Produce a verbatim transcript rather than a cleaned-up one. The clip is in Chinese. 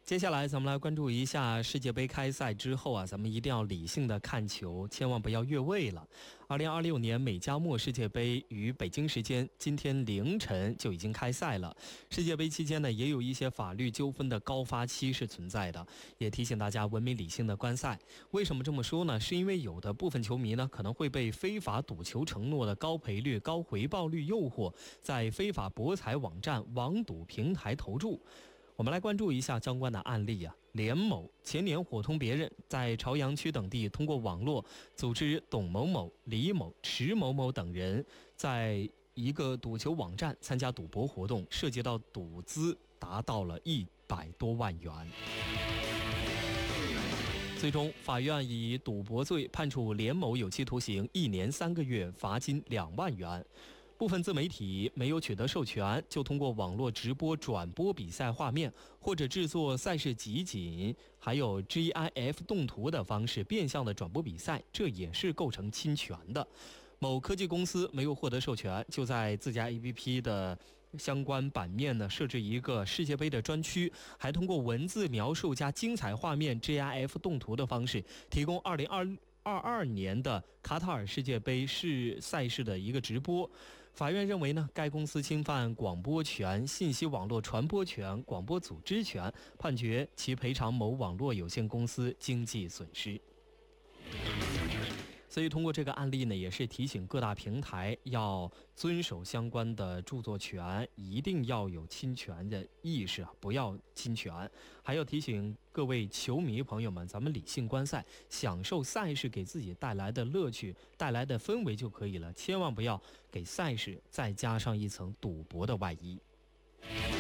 接下来咱们来关注一下世界杯开赛之后啊，咱们一定要理性的看球，千万不要越位了。二零二六年美加墨世界杯于北京时间今天凌晨就已经开赛了。世界杯期间呢，也有一些法律纠纷的高发期是存在的，也提醒大家文明理性的观赛。为什么这么说呢？是因为有的部分球迷呢，可能会被非法赌球承诺的高赔率、高回报率诱惑，在非法博彩网站、网赌平台投注。我们来关注一下相关的案例啊。连某前年伙同别人在朝阳区等地通过网络组织董某某、李某、池某某等人在一个赌球网站参加赌博活动，涉及到赌资达到了一百多万元。最终法院以赌博罪判处连某有期徒刑一年三个月，罚金两万元。部分自媒体没有取得授权，就通过网络直播转播比赛画面，或者制作赛事集锦，还有 G I F 动图的方式变相的转播比赛，这也是构成侵权的。某科技公司没有获得授权，就在自家 A P P 的相关版面呢设置一个世界杯的专区，还通过文字描述加精彩画面 G I F 动图的方式，提供二零二二年的卡塔尔世界杯是赛事的一个直播。法院认为呢，该公司侵犯广播权、信息网络传播权、广播组织权，判决其赔偿某网络有限公司经济损失。所以通过这个案例呢，也是提醒各大平台要遵守相关的著作权，一定要有侵权的意识，不要侵权。还要提醒各位球迷朋友们，咱们理性观赛，享受赛事给自己带来的乐趣、带来的氛围就可以了，千万不要给赛事再加上一层赌博的外衣。